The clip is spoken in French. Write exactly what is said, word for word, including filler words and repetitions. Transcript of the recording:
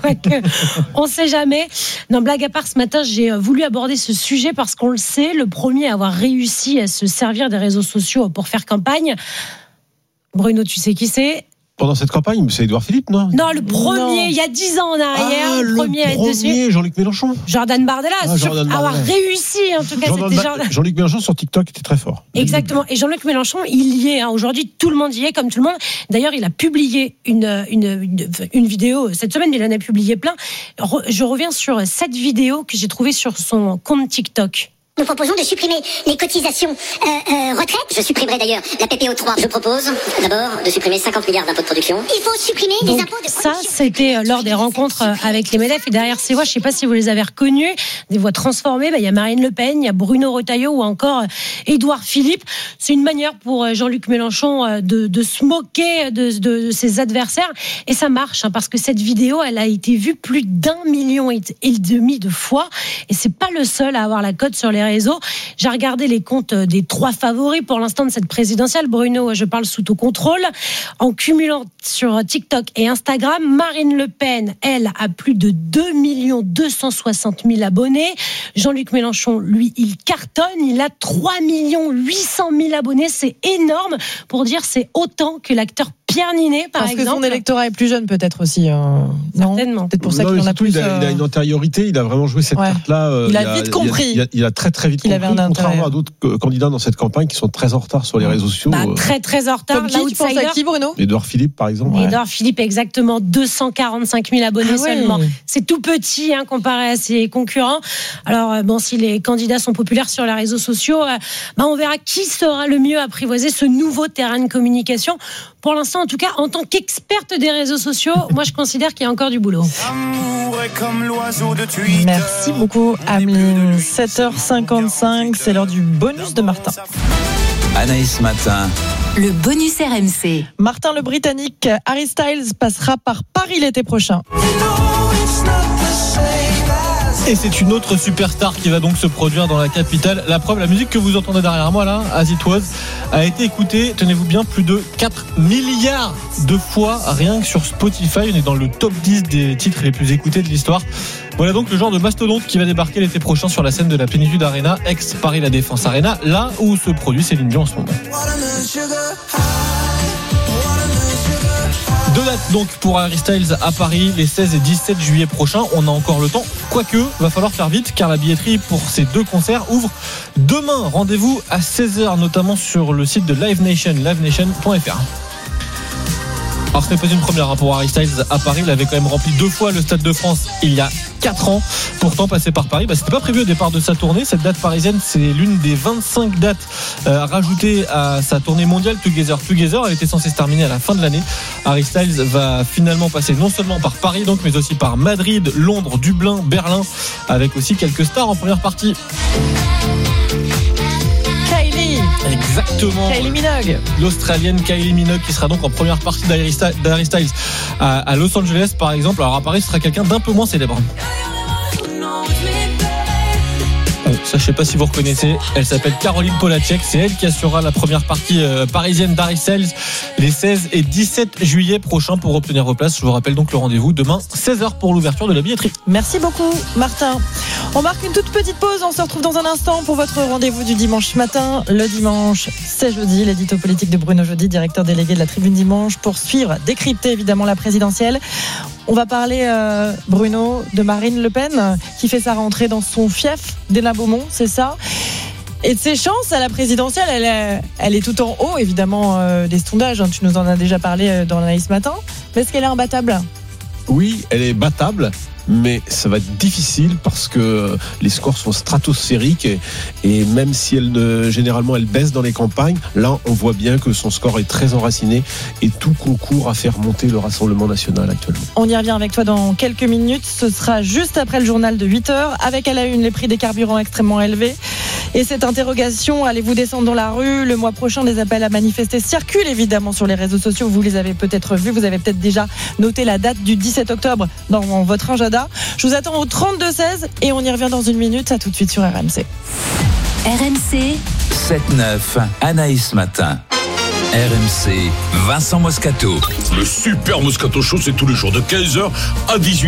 quoique, on ne sait jamais. Non, blague à part, ce matin, j'ai voulu aborder ce sujet parce qu'on le sait, le premier à avoir réussi à se servir des réseaux sociaux pour faire campagne. Bruno, tu sais qui c'est ? Pendant cette campagne, c'est Édouard Philippe, non ? Non, le premier, non. il y a dix ans en arrière, ah, le premier à être dessus. premier, Jean-Luc Mélenchon. Jordan Bardella, Ah, sur Jordan avoir Bardella. réussi, en tout cas, Jordan c'était Ba- Jordan. Jean-Luc Mélenchon sur TikTok était très fort. Exactement. Et Jean-Luc Mélenchon, il y est. Hein. Aujourd'hui, tout le monde y est, comme tout le monde. D'ailleurs, il a publié une, une, une, une vidéo cette semaine. Il en a publié plein. Re- je reviens sur cette vidéo que j'ai trouvée sur son compte TikTok. Nous proposons de supprimer les cotisations euh, euh, retraite. Je supprimerai d'ailleurs la P P O trois. Je propose d'abord de supprimer cinquante milliards d'impôts de production. Il faut supprimer les Donc, impôts de ça, production. c'était lors des rencontres avec les MEDEF. Et derrière ces voix, je ne sais pas si vous les avez reconnues, des voix transformées. Bah, il y a Marine Le Pen, il y a Bruno Retailleau ou encore Édouard Philippe. C'est une manière pour Jean-Luc Mélenchon de, de se moquer de, de, de ses adversaires. Et ça marche, hein, parce que cette vidéo, elle a été vue plus d'un million et demi de fois. Et c'est pas le seul à avoir la cote sur les réseaux. J'ai regardé les comptes des trois favoris pour l'instant de cette présidentielle. Bruno, je parle sous ton contrôle. En cumulant sur TikTok et Instagram, Marine Le Pen, elle, a plus de deux millions deux cent soixante mille abonnés. Jean-Luc Mélenchon, lui, il cartonne. Il a trois millions huit cent mille abonnés. C'est énorme. Pour dire, c'est autant que l'acteur Pierre Ninet, par Parce exemple. Parce que son électorat est plus jeune, peut-être aussi. Euh, Certainement. Non, peut-être pour ça Non, qu'il en a surtout, plus. il, a, il a une antériorité, il a vraiment joué cette Ouais. carte-là. euh, Il a vite compris. Il a, il a, il a très très vite qu'il compris, avait un contrairement intérêt. à d'autres euh, candidats dans cette campagne qui sont très en retard sur les réseaux sociaux. Bah, euh, très très en retard. Comme qui, tu penses à qui, Bruno ? Édouard Philippe, par exemple. Ouais. Édouard Philippe, exactement deux cent quarante-cinq mille abonnés Ah ouais. seulement. C'est tout petit, hein, comparé à ses concurrents. Alors, euh, bon, si les candidats sont populaires sur les réseaux sociaux, euh, bah, on verra qui sera le mieux apprivoiser ce nouveau terrain de communication. Pour l'instant, en tout cas, en tant qu'experte des réseaux sociaux, moi, je considère qu'il y a encore du boulot. Merci beaucoup, Ameline. sept heures cinquante-cinq, c'est l'heure du bonus de Martin. Anaïs Matin. Le bonus R M C. Martin, le Britannique Harry Styles passera par Paris l'été prochain. Et c'est une autre superstar qui va donc se produire dans la capitale. La preuve, la musique que vous entendez derrière moi là, As It Was, a été écoutée, tenez-vous bien, plus de quatre milliards de fois rien que sur Spotify. On est dans le top dix des titres les plus écoutés de l'histoire. Voilà donc le genre de mastodonte qui va débarquer l'été prochain sur la scène de la Plénitude Arena, ex-Paris La Défense Arena, là où se produit Céline Dion en ce moment. Deux dates donc pour Harry Styles à Paris les seize et dix-sept juillet prochains. On a encore le temps, quoique va falloir faire vite car la billetterie pour ces deux concerts ouvre demain. Rendez-vous à seize heures notamment sur le site de Live Nation, live nation point f r. Alors ce n'est pas une première hein, pour Harry Styles à Paris. Il avait quand même rempli deux fois le Stade de France il y a quatre ans. Pourtant passé par Paris, bah, c'était pas prévu au départ de sa tournée. Cette date parisienne, c'est l'une des vingt-cinq dates euh, rajoutées à sa tournée mondiale Together Together. Elle était censée se terminer à la fin de l'année. Harry Styles va finalement passer non seulement par Paris donc, mais aussi par Madrid, Londres, Dublin, Berlin, avec aussi quelques stars en première partie. Kylie. Exactement. Kylie Minogue. L'Australienne Kylie Minogue qui sera donc en première partie d'Harry Styles à, à Los Angeles par exemple. Alors à Paris, ce sera quelqu'un d'un peu moins célèbre. Bon, ça je sais pas si vous reconnaissez. Elle s'appelle Caroline Polachek. C'est elle qui assurera la première partie euh, parisienne d'Harry Styles les seize et dix-sept juillet prochains pour obtenir vos places. Je vous rappelle donc le rendez-vous demain seize heures pour l'ouverture de la billetterie. Merci beaucoup, Martin. On marque une toute petite pause. On se retrouve dans un instant pour votre rendez-vous du dimanche matin. Le dimanche, c'est jeudi. L'édito politique de Bruno Jeudi, directeur délégué de la Tribune Dimanche, pour suivre, décrypter évidemment la présidentielle. On va parler, euh, Bruno, de Marine Le Pen qui fait sa rentrée dans son fief d'Hénin-Beaumont, c'est ça ? Et de ses chances à la présidentielle, elle est, elle est tout en haut, évidemment, euh, des sondages. Hein, tu nous en as déjà parlé dans l'analyse matin. Mais est-ce qu'elle est imbattable ? Oui, elle est battable. Mais ça va être difficile parce que les scores sont stratosphériques et, et même si elle ne, généralement elle baisse dans les campagnes, là on voit bien que son score est très enraciné et tout concourt à faire monter le Rassemblement national actuellement. On y revient avec toi dans quelques minutes. Ce sera juste après le journal de huit heures avec à la une les prix des carburants extrêmement élevés. Et cette interrogation, allez-vous descendre dans la rue ? Le mois prochain, des appels à manifester circulent évidemment sur les réseaux sociaux. Vous les avez peut-être vus, vous avez peut-être déjà noté la date du dix-sept octobre dans votre agenda. Je vous attends au trente-deux seize et on y revient dans une minute. À tout de suite sur R M C. R M C sept neuf, Anaïs Matin. R M C, Vincent Moscato. Le super Moscato Show, c'est tous les jours de quinze heures à dix-huit heures.